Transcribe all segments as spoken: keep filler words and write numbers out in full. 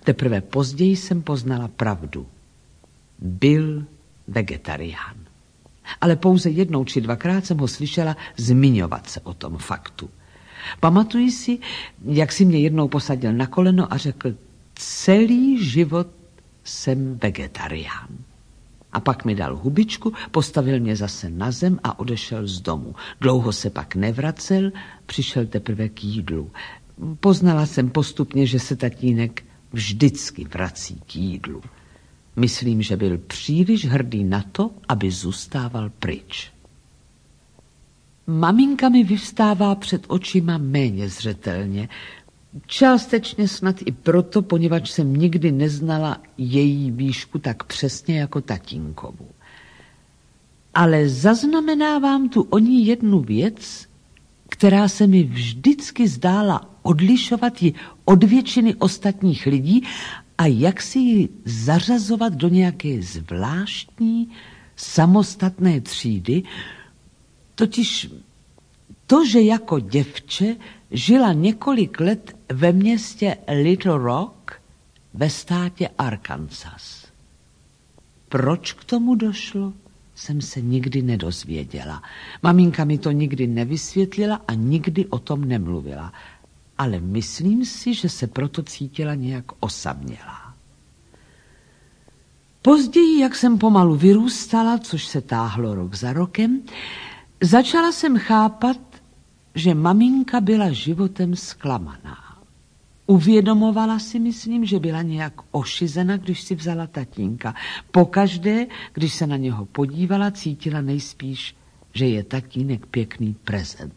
Teprve později jsem poznala pravdu. Byl vegetarián. Ale pouze jednou či dvakrát jsem ho slyšela zmiňovat se o tom faktu. Pamatuji si, jak si mě jednou posadil na koleno a řekl: celý život jsem vegetarián. A pak mi dal hubičku, postavil mě zase na zem a odešel z domu. Dlouho se pak nevracel, přišel teprve k jídlu. Poznala jsem postupně, že se tatínek vždycky vrací k jídlu. Myslím, že byl příliš hrdý na to, aby zůstával pryč. Maminka mi vyvstává před očima méně zřetelně. Částečně snad i proto, poněvadž jsem nikdy neznala její výšku tak přesně jako tatínkovu. Ale zaznamenávám tu o ní jednu věc, která se mi vždycky zdála odlišovat ji od většiny ostatních lidí a jak si ji zařazovat do nějaké zvláštní, samostatné třídy, totiž to, že jako děvče žila několik let ve městě Little Rock ve státě Arkansas. Proč k tomu došlo, jsem se nikdy nedozvěděla. Maminka mi to nikdy nevysvětlila a nikdy o tom nemluvila. Ale myslím si, že se proto cítila nějak osamělá. Později, jak jsem pomalu vyrůstala, což se táhlo rok za rokem, začala jsem chápat, že maminka byla životem zklamaná. Uvědomovala si, myslím, že byla nějak ošizena, když si vzala tatínka. Pokaždé, když se na něho podívala, cítila nejspíš, že je tatínek pěkný prezent.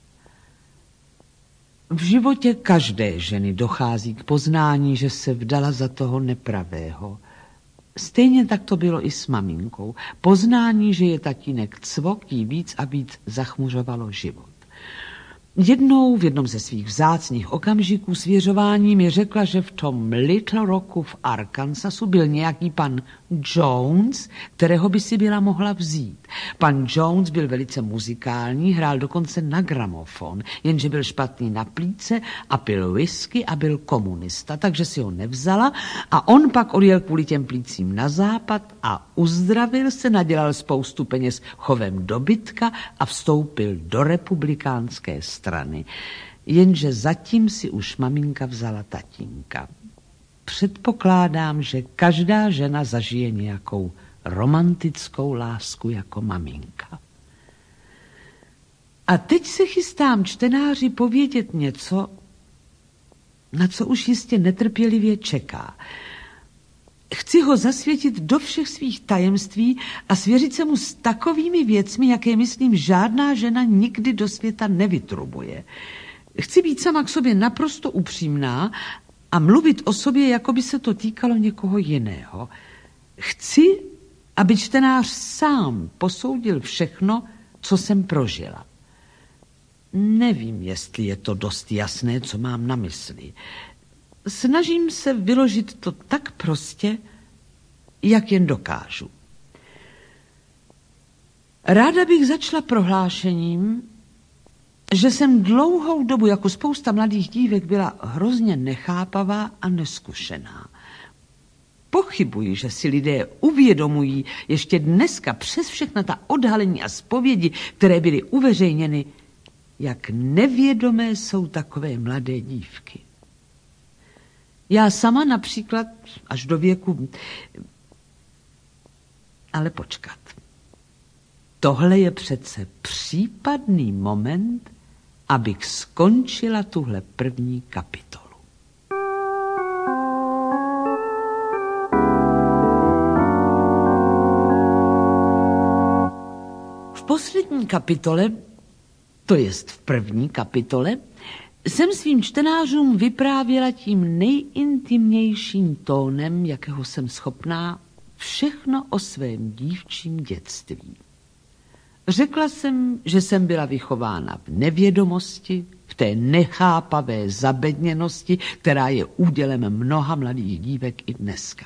V životě každé ženy dochází k poznání, že se vdala za toho nepravého. Stejně tak to bylo i s maminkou. Poznání, že je tatínek cvok, jí víc a víc zachmuřovalo život. Jednou v jednom ze svých vzácných okamžiků svěřování mi řekla, že v tom Little Rocku v Arkansasu byl nějaký pan Jones, kterého by si byla mohla vzít. Pan Jones byl velice muzikální, hrál dokonce na gramofon, jenže byl špatný na plíce a pil whisky a byl komunista, takže si ho nevzala a on pak odjel kvůli těm plícím na západ a uzdravil se, nadělal spoustu peněz chovem dobytka a vstoupil do republikánské strany. Strany. Jenže zatím si už maminka vzala tatínka. Předpokládám, že každá žena zažije nějakou romantickou lásku jako maminka. A teď se chystám čtenáři povědět něco, na co už jistě netrpělivě čeká. Chci ho zasvětit do všech svých tajemství a svěřit se mu s takovými věcmi, jaké, myslím, žádná žena nikdy do světa nevytrubuje. Chci být sama k sobě naprosto upřímná a mluvit o sobě, jako by se to týkalo někoho jiného. Chci, aby čtenář sám posoudil všechno, co jsem prožila. Nevím, jestli je to dost jasné, co mám na mysli. Snažím se vyložit to tak prostě, jak jen dokážu. Ráda bych začala prohlášením, že jsem dlouhou dobu jako spousta mladých dívek byla hrozně nechápavá a neskušená. Pochybuji, že si lidé uvědomují ještě dneska přes všechna ta odhalení a zpovědi, které byly uveřejněny, jak nevědomé jsou takové mladé dívky. Já sama například až do věku... Ale počkat. Tohle je přece případný moment, abych skončila tuhle první kapitolu. V poslední kapitole, to jest v první kapitole, jsem svým čtenářům vyprávěla tím nejintimnějším tónem, jakého jsem schopná, všechno o svém dívčím dětství. Řekla jsem, že jsem byla vychována v nevědomosti, v té nechápavé zabedněnosti, která je údělem mnoha mladých dívek i dneska.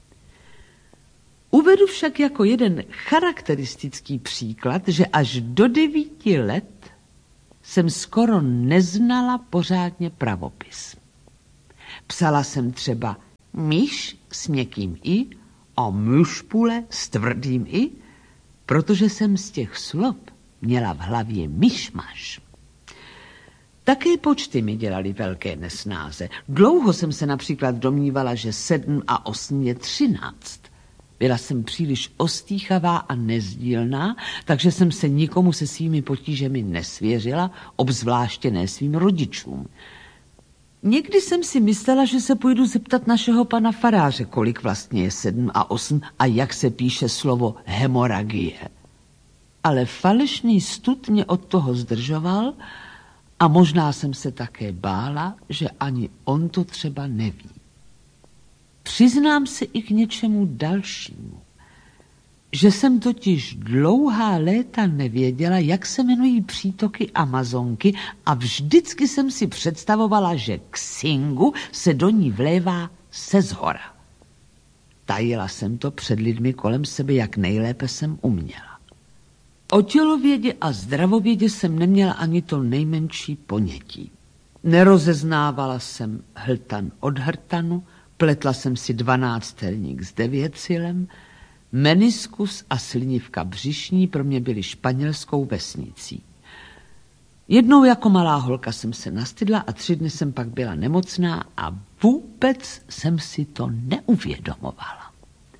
Uvedu však jako jeden charakteristický příklad, že až do devíti let jsem skoro neznala pořádně pravopis. Psala jsem třeba myš s měkkým i a myšpule s tvrdým i, protože jsem z těch slov měla v hlavě myšmaš. Také počty mi dělali velké nesnáze. Dlouho jsem se například domnívala, že sedm a osm je třináct. Byla jsem příliš ostýchavá a nezdílná, takže jsem se nikomu se svými potížemi nesvěřila, obzvláště ne svým rodičům. Někdy jsem si myslela, že se půjdu zeptat našeho pana faráře, kolik vlastně je sedm a osm a jak se píše slovo hemoragie. Ale falešný stud mě od toho zdržoval a možná jsem se také bála, že ani on to třeba neví. Přiznám se i k něčemu dalšímu, že jsem totiž dlouhá léta nevěděla, jak se jmenují přítoky Amazonky a vždycky jsem si představovala, že Xingu se do ní vlévá se zhora. Tajila jsem to před lidmi kolem sebe, jak nejlépe jsem uměla. O tělovědě a zdravovědě jsem neměla ani to nejmenší ponětí. Nerozeznávala jsem hltan od hrtanu, pletla jsem si dvanáctelník s devětcilem, meniskus a slinivka břišní pro mě byly španělskou vesnicí. Jednou jako malá holka jsem se nastydla a tři dny jsem pak byla nemocná a vůbec jsem si to neuvědomovala.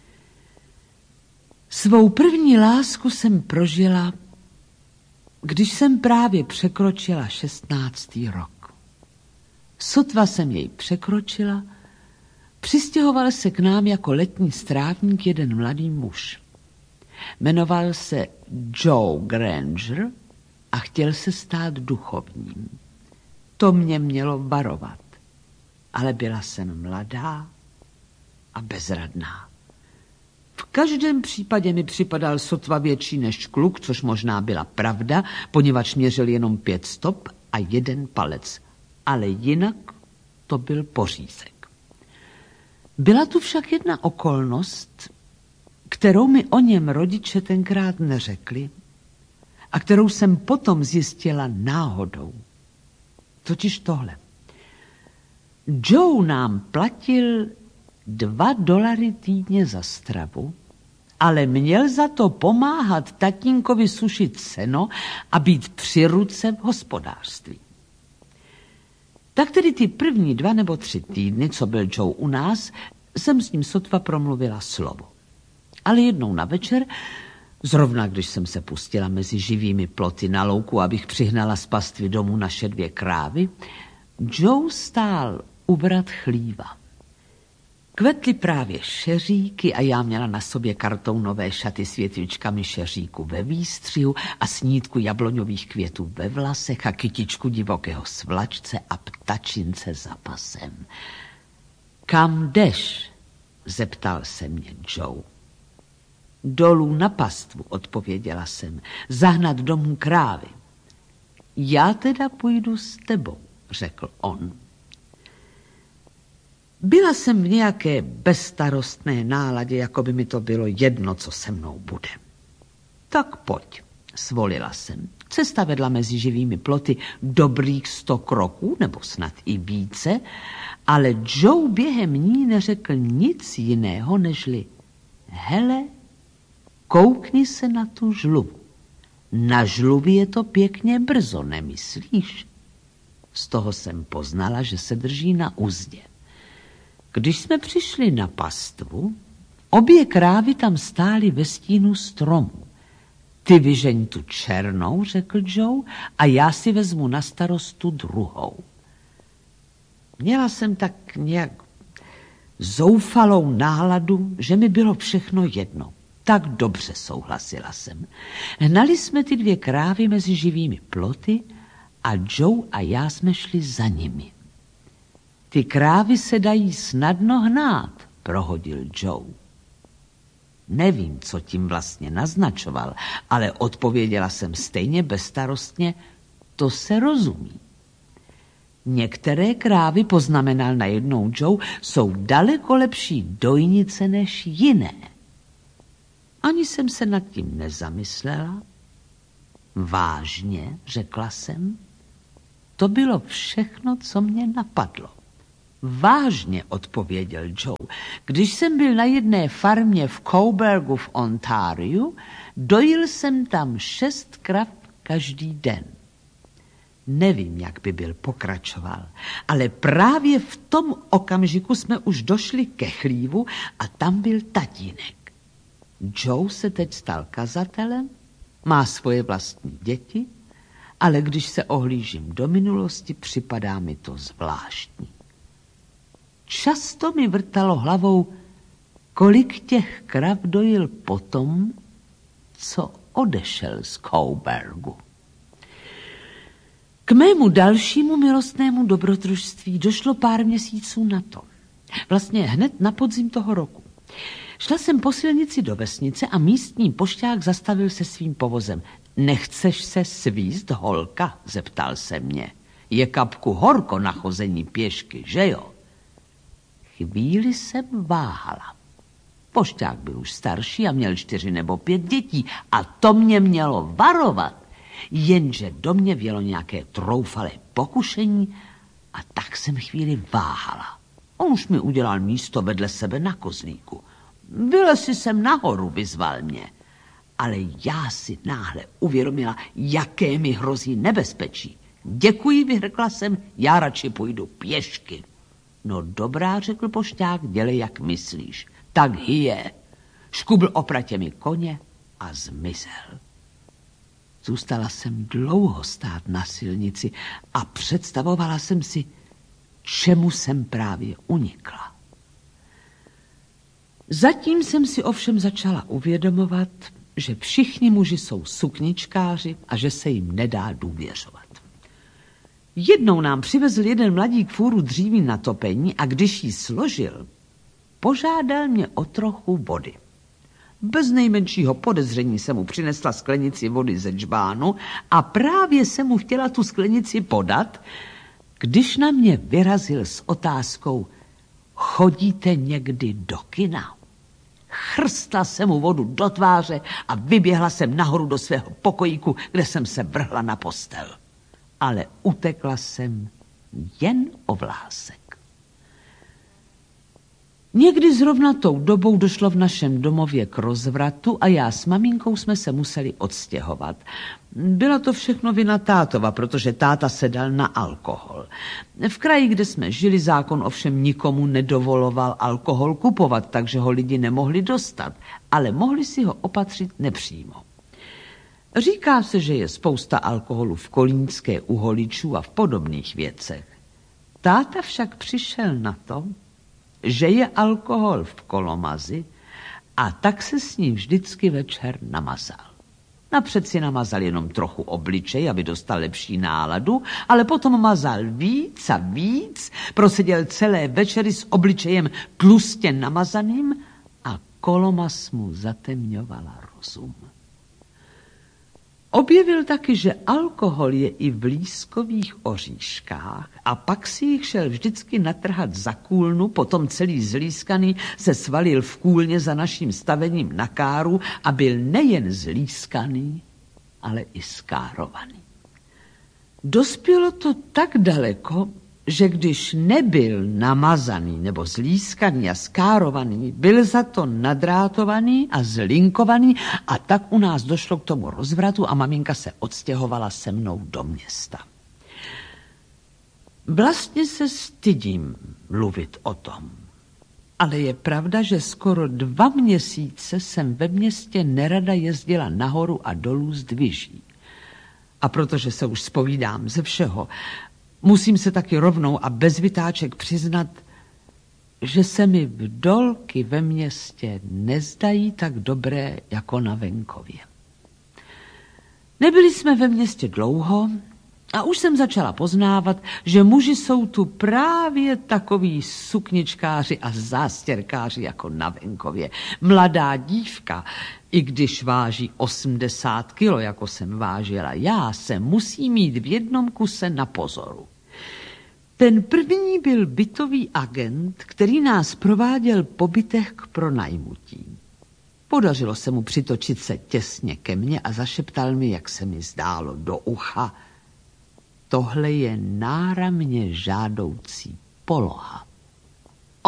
Svou první lásku jsem prožila, když jsem právě překročila šestnáctý rok. Sotva jsem jej překročila, přistěhoval se k nám jako letní strávník jeden mladý muž. Jmenoval se Joe Granger a chtěl se stát duchovním. To mě mělo varovat, ale byla jsem mladá a bezradná. V každém případě mi připadal sotva větší než kluk, což možná byla pravda, poněvadž měřil jenom pět stop a jeden palec, ale jinak to byl pořízek. Byla tu však jedna okolnost, kterou mi o něm rodiče tenkrát neřekli a kterou jsem potom zjistila náhodou. Totiž tohle. Joe nám platil dva dolary týdně za stravu, ale měl za to pomáhat tatínkovi sušit seno a být při ruce v hospodářství. Tak tedy ty první dva nebo tři týdny, co byl Joe u nás, jsem s ním sotva promluvila slovo. Ale jednou na večer, zrovna když jsem se pustila mezi živými ploty na louku, abych přihnala z pastvy domů naše dvě krávy, Joe stál u vrat chlíva. Kvetly právě šeříky a já měla na sobě kartounové šaty s větvičkami šeříku ve výstřihu a snídku jabloňových květů ve vlasech a kytičku divokého svlačce a ptačince za pasem. Kam jdeš? Zeptal se mě Joe. Dolů na pastvu, odpověděla jsem, zahnat domů krávy. Já teda půjdu s tebou, řekl on. Byla jsem v nějaké bezstarostné náladě, jako by mi to bylo jedno, co se mnou bude. Tak pojď, svolila jsem. Cesta vedla mezi živými ploty dobrých sto kroků, nebo snad i více, ale Joe během ní neřekl nic jiného, nežli hele, koukni se na tu žluvu. Na žluvě je to pěkně brzo, nemyslíš? Z toho jsem poznala, že se drží na uzdě. Když jsme přišli na pastvu, obě krávy tam stály ve stínu stromu. Ty vyžeň tu černou, řekl Joe, a já si vezmu na starost tu druhou. Měla jsem tak nějak zoufalou náladu, že mi bylo všechno jedno. Tak dobře, souhlasila jsem. Hnali jsme ty dvě krávy mezi živými ploty a Joe a já jsme šli za nimi. Ty krávy se dají snadno hnát, prohodil Joe. Nevím, co tím vlastně naznačoval, ale odpověděla jsem stejně bezstarostně, to se rozumí. Některé krávy, poznamenal najednou Joe, jsou daleko lepší dojnice než jiné. Ani jsem se nad tím nezamyslela. Vážně, řekla jsem, to bylo všechno, co mě napadlo. Vážně, odpověděl Joe. Když jsem byl na jedné farmě v Coburgu v Ontáriu, dojil jsem tam šest krav každý den. Nevím, jak by byl pokračoval, ale právě v tom okamžiku jsme už došli ke chlívu a tam byl tatínek. Joe se teď stal kazatelem, má svoje vlastní děti, ale když se ohlížím do minulosti, připadá mi to zvláštní. Často mi vrtalo hlavou, kolik těch krav dojil potom, co odešel z Coburgu. K mému dalšímu milostnému dobrodružství došlo pár měsíců na to. Vlastně hned na podzim toho roku. Šla jsem po silnici do vesnice a místní pošťák zastavil se svým povozem. Nechceš se svízt, holka? Zeptal se mě. Je kapku horko na chození pěšky, že jo? Chvíli jsem váhala. Pošťák byl už starší a měl čtyři nebo pět dětí a to mě mělo varovat. Jenže do mě vělo nějaké troufalé pokušení a tak jsem chvíli váhala. On už mi udělal místo vedle sebe na kozlíku. Vylezi jsem nahoru, vyzval mě. Ale já si náhle uvědomila, jaké mi hrozí nebezpečí. Děkuji, vyhrkla jsem, já radši půjdu pěšky. No dobrá, řekl pošťák, dělej, jak myslíš. Tak je. Škubl opratě mi koně a zmizel. Zůstala jsem dlouho stát na silnici a představovala jsem si, čemu jsem právě unikla. Zatím jsem si ovšem začala uvědomovat, že všichni muži jsou sukničkáři a že se jim nedá důvěřovat. Jednou nám přivezl jeden mladík fůru dříví na topení a když ji složil, požádal mě o trochu vody. Bez nejmenšího podezření jsem mu přinesla sklenici vody ze džbánu a právě jsem mu chtěla tu sklenici podat, když na mě vyrazil s otázkou: chodíte někdy do kina? Chrstla jsem mu vodu do tváře a vyběhla jsem nahoru do svého pokojíku, kde jsem se vrhla na postel. Ale utekla jsem jen o vlásek. Někdy zrovna tou dobou došlo v našem domově k rozvratu a já s maminkou jsme se museli odstěhovat. Byla to všechno vina tátova, protože táta se dal na alkohol. V kraji, kde jsme žili, zákon ovšem nikomu nedovoloval alkohol kupovat, takže ho lidi nemohli dostat, ale mohli si ho opatřit nepřímo. Říká se, že je spousta alkoholu v kolínské u holičů a v podobných věcech. Táta však přišel na to, že je alkohol v kolomazi a tak se s ním vždycky večer namazal. Napřed si namazal jenom trochu obličej, aby dostal lepší náladu, ale potom mazal víc a víc, proseděl celé večery s obličejem tlustě namazaným a kolomaz mu zatemňovala rozum. Objevil taky, že alkohol je i v lískových oříškách a pak si jich šel vždycky natrhat za kůlnu, potom celý zlískaný se svalil v kůlně za naším stavením na káru a byl nejen zlískaný, ale i skárovaný. Dospělo to tak daleko, že když nebyl namazaný nebo zlískaný a skárovaný, byl za to nadrátovaný a zlinkovaný a tak u nás došlo k tomu rozvratu a maminka se odstěhovala se mnou do města. Vlastně se stydím mluvit o tom, ale je pravda, že skoro dva měsíce jsem ve městě nerada jezdila nahoru a dolů z dviží. A protože se už zpovídám ze všeho, musím se taky rovnou a bez vytáček přiznat, že se mi vdolky ve městě nezdají tak dobré jako na venkově. Nebyli jsme ve městě dlouho a už jsem začala poznávat, že muži jsou tu právě takoví sukničkáři a zástěrkáři jako na venkově. Mladá dívka, i když váží osmdesát kilo, jako jsem vážila já, se musí mít v jednom kuse na pozoru. Ten první byl bytový agent, který nás prováděl po bytech k pronajmutí. Podařilo se mu přitočit se těsně ke mně a zašeptal mi, jak se mi zdálo, do ucha: tohle je náramně žádoucí poloha.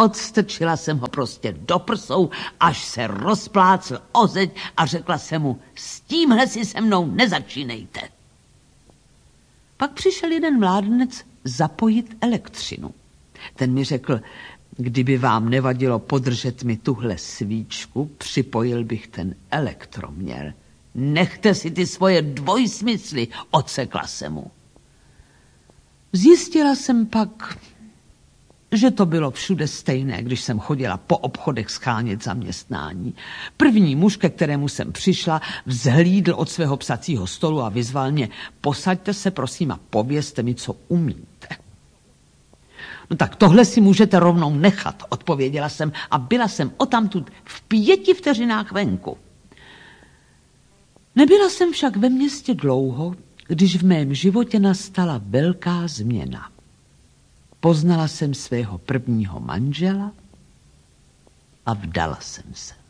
odstrčila jsem ho prostě do prsou, až se rozplácl o zeď a řekla jsem mu, s tímhle si se mnou nezačínejte. Pak přišel jeden mládenec zapojit elektřinu. Ten mi řekl, kdyby vám nevadilo podržet mi tuhle svíčku, připojil bych ten elektroměr. Nechte si ty svoje dvojsmysly, odsekla jsem mu. Zjistila jsem pak, že to bylo všude stejné, když jsem chodila po obchodech schánět zaměstnání. První muž, ke kterému jsem přišla, vzhlídl od svého psacího stolu a vyzval mě, posaďte se prosím a povězte mi, co umíte. No tak tohle si můžete rovnou nechat, odpověděla jsem a byla jsem odtamtud v pěti vteřinách venku. Nebyla jsem však ve městě dlouho, když v mém životě nastala velká změna. Poznala jsem svého prvního manžela a vdala jsem se.